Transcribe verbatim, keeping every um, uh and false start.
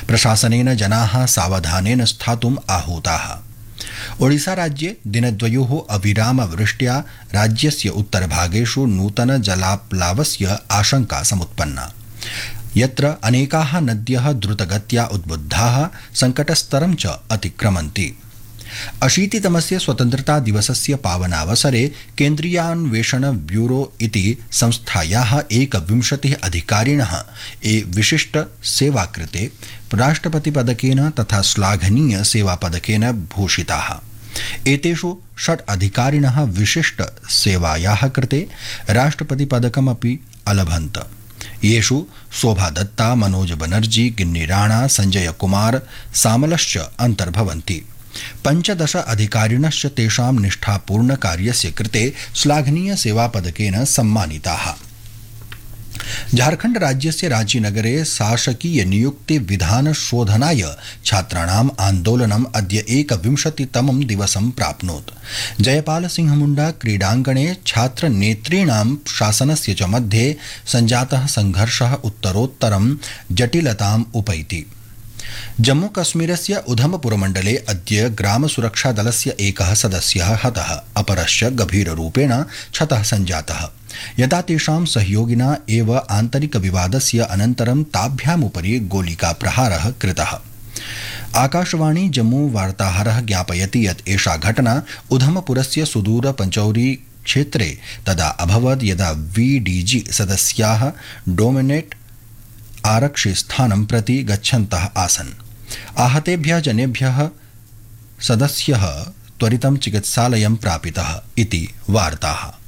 प्रशासनेन जनाः सावधानेन स्थातुम् आहूताः। ओडिशा राज्ये दिनद्वयोः अविरामवृष्ट्या राज्यस्य उत्तरभागेषु नूतन जलाप्लावस्य आशंका समुत्पन्ना, यत्र अनेकाः नद्यः द्रुतगत्या उद्बुद्धाः संकटस्तरं च अतिक्रमन्ति। अशीतितमस्य स्वतन्त्रता दिवसस्य पावनावसरे केन्द्रीयान्वेषण ब्यूरो इति संस्थायाः एकविंशतिः अधिकारिणः ए विशिष्ट सेवाकृते राष्ट्रपतिपदकेन तथा श्लाघनीय सेवापदकेन भूषिताः। एतेषु षट् अधिकारिणः विशिष्ट सेवायाः कृते राष्ट्रपतिपदकमपि अलभन्त, येषु शोभा दत्ता, मनोज बनर्जी, गिन्नी राणा, संजय कुमार सामलश्च अन्तर्भवन्ति। पंचदश अधिकारिणश्च तेषां निष्ठापूर्ण कार्यस्य कृते श्लाघनीय सेवापदकेन सम्मानिताः। झारखण्ड राज्यस्य रांचीनगरे शासकीय नियुक्ति विधान शोधनाय छात्राणाम् आन्दोलनम् अद्य एकविंशतितमं दिवसं प्राप्नोत्। जयपाल सिंह मुंडा क्रीडाङ्गणे छात्रनेतॄणां शासनस्य च मध्ये सञ्जातः संघर्षः उत्तरोत्तरं जटिलताम् उपैति। जम्मूकश्मीरस्य उधमपुरमण्डले अद्य ग्रामसुरक्षादलस्य एकः सदस्यः हतः, अपरश्च गभीररूपेण क्षतः सञ्जातः, यदा तेषां सहयोगिना एव आन्तरिकविवादस्य अनन्तरं ताभ्यामुपरि गोलिकाप्रहारः कृतः। आकाशवाणी जम्मू वार्ताहरः ज्ञापयति यत् एषा घटना उधमपुरस्य सुदूर पञ्चौरी क्षेत्रे तदा अभवत् यदा वीडीजी सदस्याः डोमिनेट आरक्षिस्थानं प्रति गच्छन्तः आसन्। आहतेभ्यः जनेभ्यः सदस्यः त्वरितं चिकित्सालयं प्रापितः इति वार्ताः।